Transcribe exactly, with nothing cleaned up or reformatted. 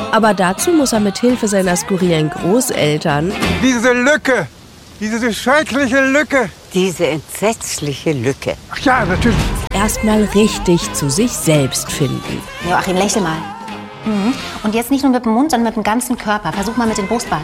Aber dazu muss er mit Hilfe seiner skurrilen Großeltern Diese Lücke, diese schreckliche Lücke. Diese entsetzliche Lücke. Ach ja, natürlich. erstmal richtig zu sich selbst finden. Joachim, lächel mal. Mhm. Und jetzt nicht nur mit dem Mund, sondern mit dem ganzen Körper. Versuch mal mit den Brustwarzen.